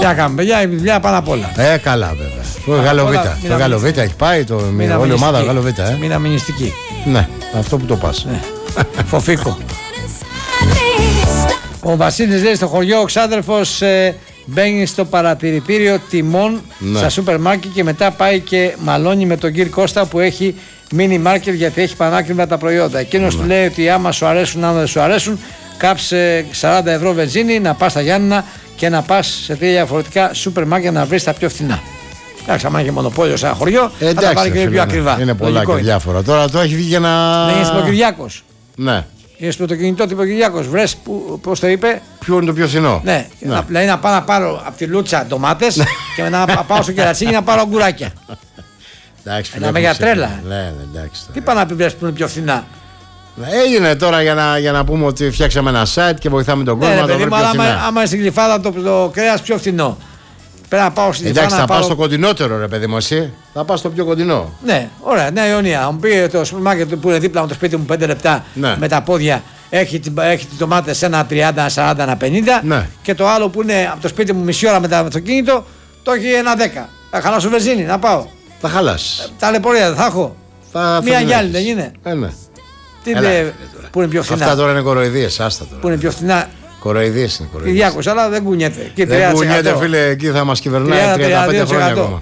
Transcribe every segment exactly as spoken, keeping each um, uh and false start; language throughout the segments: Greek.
Τι να κάνουμε, παιδιά, η δουλειά πάνω απ' όλα. Ε, καλά, βέβαια. Το Γαλλοβίτα. Το Γαλλοβίτα έχει πάει, το, όλη η ομάδα Γαλλοβίτα. Ε. Μην αμυνιστική. Ναι, αυτό που το πας. Ναι. Φοφίκο. Ο Βασίλης λέει στο χωριό, ο ξάδερφος ε, μπαίνει στο παρατηρητήριο τιμών ναι. στα σούπερ μάρκετ και μετά πάει και μαλώνει με τον κύριο Κώστα που έχει μίνι μάρκετ γιατί έχει πανάκριβα τα προϊόντα. Εκείνος ναι. του λέει ότι άμα σου αρέσουν, άμα δεν σου αρέσουν, κάψε σαράντα ευρώ βενζίνη, να πας στα Γιάννηνα και να πας σε τρία διαφορετικά σούπερ μάρκετ να βρεις τα πιο φθηνά. Εντάξει, άμα έχει μονοπόλιο σε ένα χωριό, ε, θα τα πάρει και πιο ακριβά. Είναι πολλά και διάφορα. Τώρα το έχει βγει για να. Δεν είσαι ο Κυριάκος. Ναι. Είσαι με το κινητό τύπο Κυριάκος. Βρες, πώς το είπε. Ποιο είναι το πιο φθηνό. Ναι, ναι. Δηλαδή να πάω να πάρω από τη λούτσα ντομάτες και να πάω στο κερατσίνι να πάρω αγκουράκια. Εντάξει, να με για τρέλα. Ναι, ναι, εντάξει. Τι πάει να πει βρες που είναι πιο φθηνά. Έγινε τώρα για να, για να πούμε ότι φτιάξαμε ένα site και βοηθάμε τον κόσμο ναι, να το βρει πιο άμα, φθηνά. Άμα είναι στην Γλυφάδα το, το κρέας πιο φθηνό. Πρέπει να πάω στην Εντάξει, θα πάω... πας στο κοντινότερο ρε παιδί μου εσύ. Θα πας στο πιο κοντινό. Ναι, ωραία, Νέα Ιωνία. Μου πει το σούπερ μάρκετ που είναι δίπλα με το σπίτι μου πέντε λεπτά ναι. με τα πόδια. Έχει, έχει τις τομάτες ένα τριάντα, σαράντα, ένα πενήντα ναι. και το άλλο που είναι από το σπίτι μου μισή ώρα με το αυτοκίνητο το έχει ένα δέκα. Θα χαλάσω βενζίνη, να πάω. Θα χαλάσει. Ε, ταλαιπωρία δεν θα έχω. Θα Μία γυάλη δεν είναι. Ε, ναι. Τι λέει, που είναι πιο φθηνά. Αυτά τώρα είναι κοροϊδίες, άστα τώρα. Που είναι πιο φθηνά. Κοροϊδίες είναι κοροϊδίες. Κυριάκος, αλλά δεν κουνιέται. Δεν κουνιέται φίλε, εκεί θα μας κυβερνάει τριάντα πέντε χρόνια ακόμα.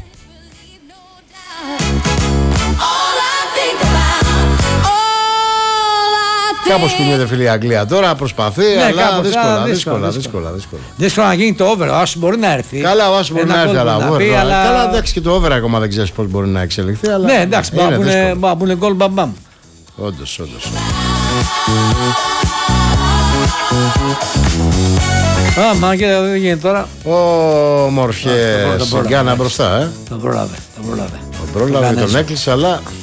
Κάπως κουνιέται φίλε η Αγγλία τώρα, προσπαθεί, ναι, αλλά κάπως, δύσκολα, δύσκολα, δύσκολα, δύσκολα, δύσκολα. Δύσκολα να γίνει το over, ο Άσος μπορεί να έρθει. Καλά, ο Άσος μπορεί να έρθει, αλλά over. Αλλά... Καλά, εντάξει και το over ακόμα δεν ξέρεις πώς μπορεί να εξελιχθεί. Αλλά ναι, εντάξει, μπορεί να πούνε γκολ μπαμπαμ. Όντως, όντως. Α, μα και δεν γίνεται τώρα. Ω, μορφιές, Γκάνα μπροστά, ε. Τον πρόλαβε, τον πρόλαβε. Τον πρόλαβε, τον έκλεισε, αλλά